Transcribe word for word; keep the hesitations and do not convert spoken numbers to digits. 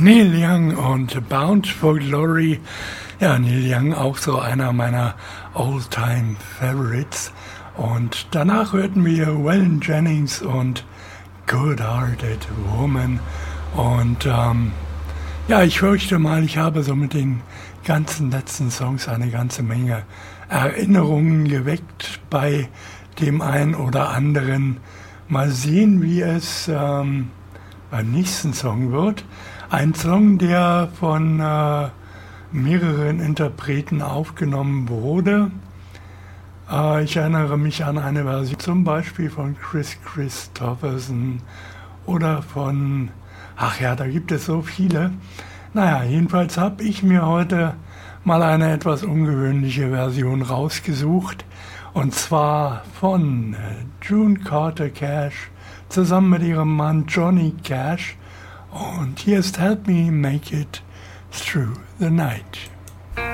Neil Young und Bound for Glory. Ja, Neil Young auch so einer meiner All-Time Favorites. Und danach hörten wir Waylon Jennings und Good-Hearted Woman. Und ähm, ja, ich fürchte mal, ich habe so mit den ganzen letzten Songs eine ganze Menge Erinnerungen geweckt bei dem einen oder anderen. Mal sehen, wie es ähm, beim nächsten Song wird. Ein Song, der von äh, mehreren Interpreten aufgenommen wurde. Äh, ich erinnere mich an eine Version zum Beispiel von Chris Christopherson oder von, ach ja, da gibt es so viele. Naja, jedenfalls habe ich mir heute mal eine etwas ungewöhnliche Version rausgesucht. Und zwar von June Carter Cash zusammen mit ihrem Mann Johnny Cash. Und hier ist Help Me Make It Through the Night.